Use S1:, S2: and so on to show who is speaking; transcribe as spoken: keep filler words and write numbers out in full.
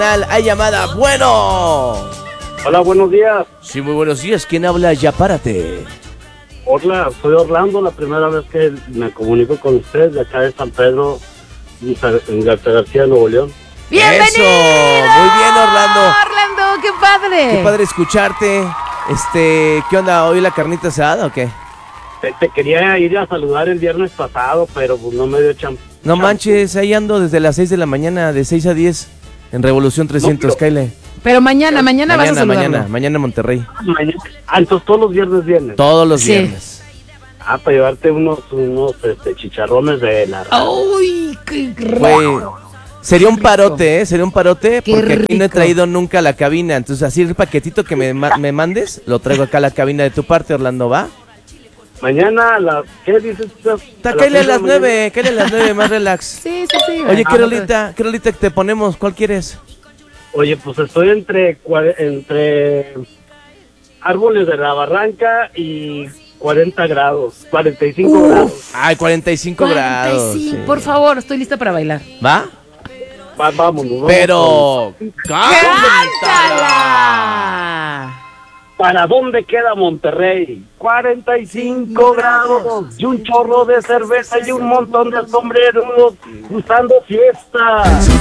S1: Hay llamada. Bueno.
S2: Hola, buenos días.
S1: Sí, muy buenos días. ¿Quién habla? Ya párate.
S2: Hola, soy Orlando. La primera vez que me comunico con ustedes de acá de San Pedro, en García García, Nuevo León.
S3: ¡Bienvenido!
S1: Eso, muy bien, Orlando.
S3: Orlando, qué padre.
S1: Qué padre escucharte. Este, ¿qué onda? ¿Hoy la carnita asada o qué?
S2: Te, te quería ir a saludar el viernes pasado, pero pues no me dio champ.
S1: No
S2: champ.
S1: manches, ahí ando desde las seis de la mañana, de seis a diez, en Revolución trescientos,
S2: No, pero-
S1: Kyle.
S3: Pero mañana, mañana, vas a
S1: Mañana,
S3: saludarlo.
S1: mañana, mañana en Monterrey.
S2: Mañana. Ah, entonces todos los viernes vienes.
S1: Todos los
S3: Sí.
S1: viernes.
S2: Ah, para llevarte unos, unos este, chicharrones de la...
S3: ¡Uy, qué
S1: Güey,
S3: rico!
S1: sería un
S3: Qué
S1: parote, ¿eh? Sería un parote
S3: Qué
S1: porque aquí no he
S3: rico.
S1: traído nunca a la cabina. Entonces, así el paquetito que me, ma- me mandes, lo traigo acá a la cabina de tu parte, Orlando, ¿va?
S2: Mañana a las... ¿Qué dices?
S1: Ta, Kyle a
S2: seis de la
S1: las
S2: mañana.
S1: nueve, Kyle a las nueve, más relax.
S3: Sí, sí, sí.
S1: Oye,
S3: Ah,
S1: ¿qué rolita, qué rolita que te ponemos? ¿Cuál quieres?
S2: Oye, pues estoy entre cua- entre árboles de la barranca y cuarenta grados, cuarenta y cinco
S3: Uf.
S2: grados.
S1: Ay, cuarenta y cinco grados.
S3: cuarenta y cinco,
S1: sí.
S3: por favor, estoy lista para bailar.
S1: ¿Va?
S2: Va, vámonos, vamos
S1: Pero...
S3: ¡Cántala!
S2: ¿Para dónde queda Monterrey? cuarenta y cinco grados y un chorro de cerveza y un montón de sombreros usando fiesta.